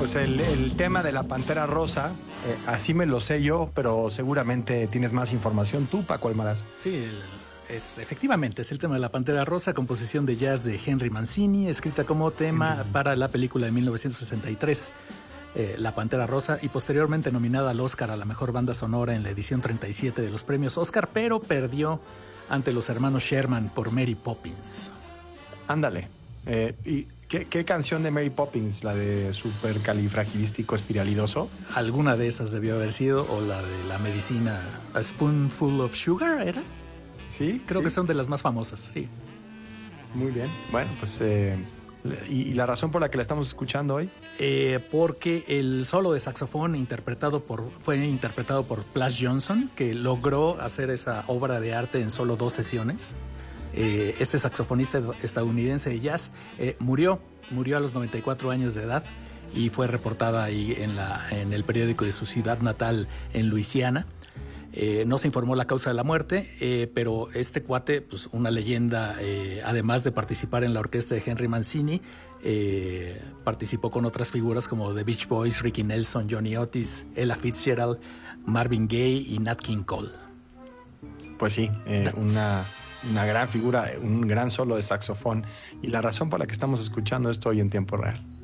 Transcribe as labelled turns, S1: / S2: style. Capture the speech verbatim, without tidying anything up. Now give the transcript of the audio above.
S1: pues el, el tema de la Pantera Rosa, eh, así me lo sé yo, pero seguramente tienes más información tú, Paco Almaraz.
S2: Sí, el, es, efectivamente, es el tema de la Pantera Rosa, composición de jazz de Henry Mancini, escrita como tema para la película de mil novecientos sesenta y tres, eh, La Pantera Rosa, y posteriormente nominada al Oscar a la mejor banda sonora en la edición treinta y siete de los premios Oscar, pero perdió ante los hermanos Sherman por Mary Poppins.
S1: Ándale. Eh, ¿Y qué, qué canción de Mary Poppins? ¿La de Supercalifragilístico Espiralidoso?
S2: Alguna de esas debió haber sido, o la de la medicina A Spoonful of Sugar, ¿era?
S1: Sí,
S2: Creo
S1: sí.
S2: que son de las más famosas, sí.
S1: Muy bien. Bueno, pues... Eh, ¿y, ¿Y la razón por la que la estamos escuchando hoy?
S2: Eh, porque el solo de saxofón interpretado por, fue interpretado por Plas Johnson, que logró hacer esa obra de arte en solo dos sesiones. Eh, este saxofonista estadounidense de jazz eh, murió, murió a los noventa y cuatro años de edad y fue reportada ahí en, la, en el periódico de su ciudad natal en Luisiana. Eh, no se informó la causa de la muerte, eh, pero este cuate, pues una leyenda, eh, además de participar en la orquesta de Henry Mancini, eh, participó con otras figuras como The Beach Boys, Ricky Nelson, Johnny Otis, Ella Fitzgerald, Marvin Gaye y Nat King Cole.
S1: Pues sí, eh, una, una gran figura, un gran solo de saxofón y la razón por la que estamos escuchando esto hoy en tiempo real.